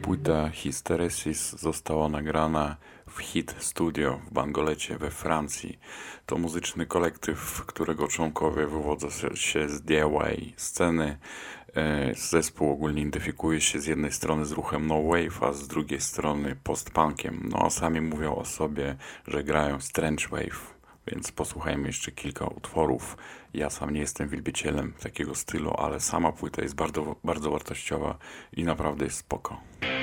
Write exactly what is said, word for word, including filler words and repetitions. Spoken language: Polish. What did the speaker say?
Płyta Hysteresis została nagrana w Hit Studio w Bangolecie we Francji. To muzyczny kolektyw, którego członkowie wywodzą się z D I Y sceny. Zespół ogólnie identyfikuje się z jednej strony z ruchem no wave, a z drugiej strony post-punkiem. No a sami mówią o sobie, że grają strange wave. Więc posłuchajmy jeszcze kilka utworów. Ja sam nie jestem wielbicielem takiego stylu, ale sama płyta jest bardzo, bardzo wartościowa i naprawdę jest spoko.